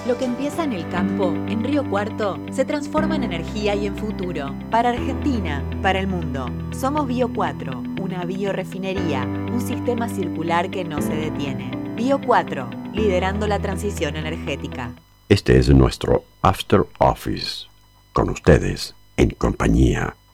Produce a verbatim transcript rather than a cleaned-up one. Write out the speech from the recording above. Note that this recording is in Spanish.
Lo que empieza en el campo, en Río Cuarto, se transforma en energía y en futuro. Para Argentina, para el mundo. Somos Bio cuatro, una biorefinería, un sistema circular que no se detiene. Bio cuatro, liderando la transición energética. Este es nuestro After Office. Con ustedes, en compañía